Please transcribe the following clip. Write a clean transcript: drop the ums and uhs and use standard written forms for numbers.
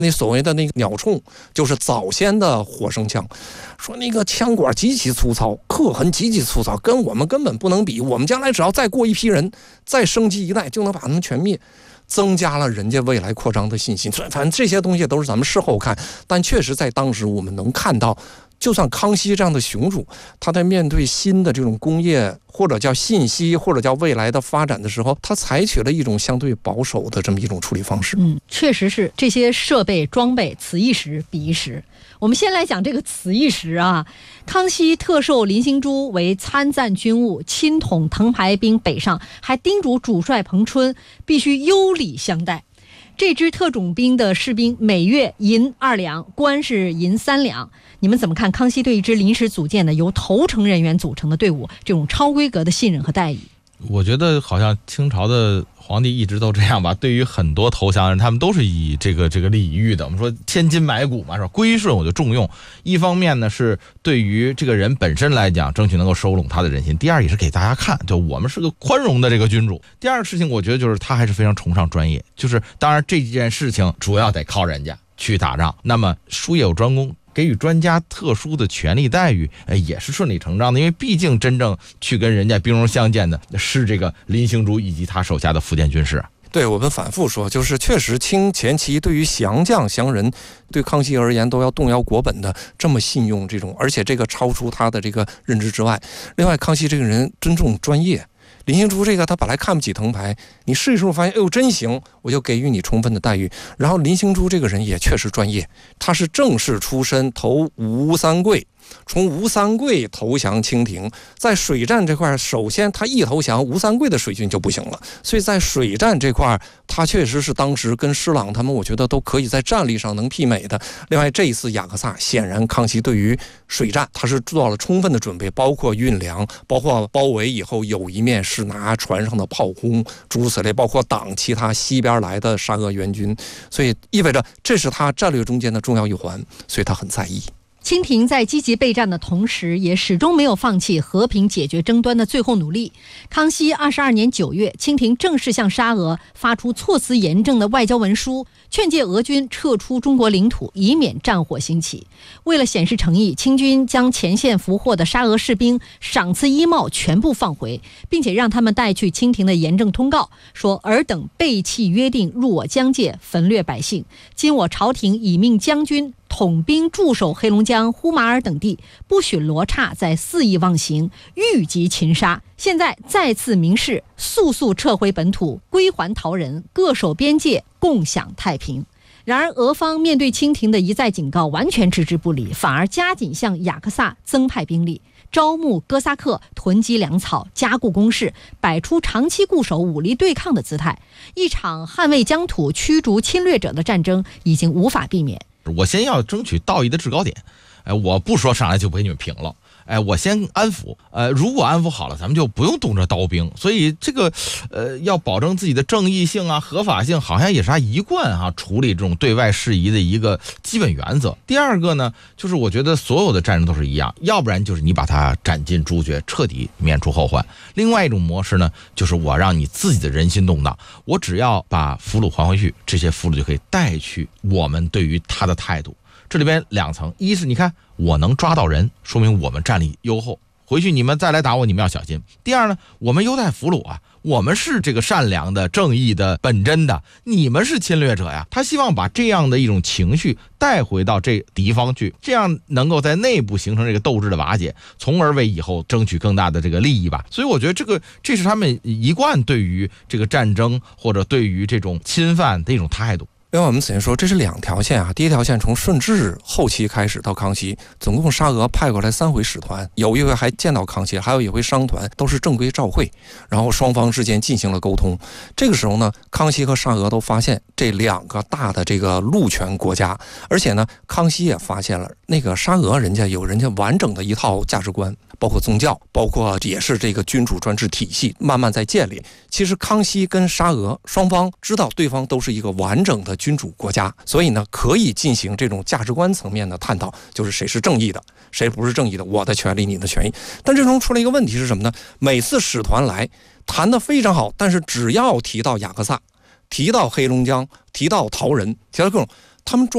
那所谓的那个鸟铳，就是早先的火绳枪，说那个枪管极其粗糙，刻痕极其粗糙，跟我们根本不能比。我们将来只要再过一批人，再升级一代，就能把他们全灭。增加了人家未来扩张的信心。反正这些东西都是咱们事后看，但确实在当时我们能看到，就像康熙这样的雄主，他在面对新的这种工业或者叫信息或者叫未来的发展的时候，他采取了一种相对保守的这么一种处理方式。 确实是这些设备装备此一时彼一时。我们先来讲这个此一时啊，康熙特授林兴珠为参赞军务，亲统藤牌兵北上，还叮嘱主帅彭春必须优礼相待。这支特种兵的士兵每月银2两，官是银3两。你们怎么看康熙对一支临时组建的由投诚人员组成的队伍这种超规格的信任和待遇？ 我觉得好像清朝的皇帝一直都这样吧，对于很多投降人，他们都是以这个礼遇的。我们说千金买骨嘛，是吧？归顺我就重用。一方面呢是对于这个人本身来讲，争取能够收拢他的人心；第二也是给大家看，就我们是个宽容的这个君主。第二个事情，我觉得就是他还是非常崇尚专业，就是当然这件事情主要得靠人家去打仗，那么术业有专攻。给予专家特殊的权利待遇，也是顺理成章的，因为毕竟真正去跟人家兵戎相见的是这个林兴珠以及他手下的福建军士。 对，我们反复说，就是确实清前期对于降将降人，对康熙而言都要动摇国本的这么信用这种，而且这个超出他的这个认知之外。另外，康熙这个人尊重专业。林兴珠这个他本来看不起藤牌，你试一试发现，哎呦真行，我就给予你充分的待遇。然后林兴珠这个人也确实专业，他是正式出身，投吴三桂，从吴三桂投降清廷。在水战这块，首先他一投降，吴三桂的水军就不行了，所以在水战这块，他确实是当时跟施琅他们，我觉得都可以在战力上能媲美的。另外这一次雅克萨，显然康熙对于水战他是做了充分的准备，包括运粮，包括包围以后有一面是拿船上的炮轰诸如此类，包括挡其他西边来的沙俄援军，所以意味着这是他战略中间的重要一环，所以他很在意。 清廷在积极备战的同时，也始终没有放弃和平解决争端的最后努力。康熙22年9月，清廷正式向沙俄发出措辞严正的外交文书，劝诫俄军撤出中国领土，以免战火兴起。为了显示诚意，清军将前线俘获的沙俄士兵赏赐衣帽全部放回，并且让他们带去清廷的严正通告，说尔等背弃约定，入我疆界，焚掠百姓。今我朝廷已命将军统兵驻守黑龙江、呼麻尔等地，不许罗刹再肆意妄行，欲及擒杀。现在再次明示，速速撤回本土，归还逃人，各守边界，共享太平。然而俄方面对清廷的一再警告完全置之不理，反而加紧向雅克萨增派兵力，招募哥萨克，囤积粮草，加固工事，摆出长期固守武力对抗的姿态。一场捍卫疆土、驱逐侵略者的战争已经无法避免。 我先要争取道义的制高点，我不说上来就不给你们平了，我先安抚，如果安抚好了，咱们就不用动这刀兵。所以这个要保证自己的正义性啊、合法性，好像也是他一贯处理这种对外事宜的一个基本原则。第二个呢，就是我觉得所有的战争都是一样，要不然就是你把它斩尽诛绝，彻底免除后患；另外一种模式呢，就是我让你自己的人心动荡，我只要把俘虏还回去，这些俘虏就可以带去我们对于他的态度。这里边两层，一是你看我能抓到人，说明我们战力优厚，回去你们再来打我，你们要小心。第二呢，我们优待俘虏啊，我们是这个善良的、正义的、本真的，你们是侵略者呀。他希望把这样的一种情绪带回到这敌方去，这样能够在内部形成这个斗志的瓦解，从而为以后争取更大的这个利益吧。所以我觉得这是他们一贯对于这个战争或者对于这种侵犯的一种态度。 另外我们此前说这是两条线啊，第一条线从顺治后期开始到康熙，总共沙俄派过来3回使团，有一回还见到康熙，还有一回商团，都是正规照会，然后双方之间进行了沟通。这个时候呢，康熙和沙俄都发现这2个大的这个陆权国家，而且呢，康熙也发现了那个沙俄人家有人家完整的一套价值观，包括宗教，包括也是这个君主专制体系慢慢在建立。其实康熙跟沙俄双方知道对方都是一个完整的君主国家，所以呢可以进行这种价值观层面的探讨，就是谁是正义的，谁不是正义的，我的权利你的权益。但这中出了一个问题是什么呢？每次使团来谈得非常好，但是只要提到雅克萨，提到黑龙江，提到逃人，提到各种，他们